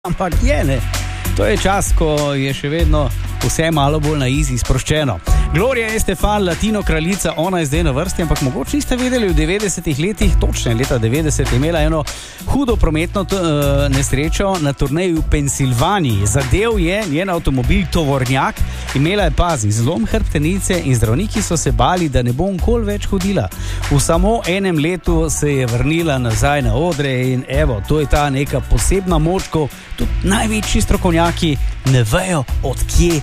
Ampak je ne. To je čas, ko je še vedno vse malo bolj na izi sproščeno. Gloria Estefan, latino kraljica, ona je zdaj na vrsti, ampak mogoče niste vedeli, v 90-ih letih, točno leta 90, je imela eno hudo prometno nesrečo na turneji v Pensilvaniji. Zadev je njen avtomobil tovornjak, imela je, pazi, zlom hrbtenice in zdravniki so se bali, da ne bo nikoli več hodila. V samo enem letu se je vrnila nazaj na odre in evo, to je ta neka posebna moč, ko tudi največji strokovnjaki ne vejo, od kje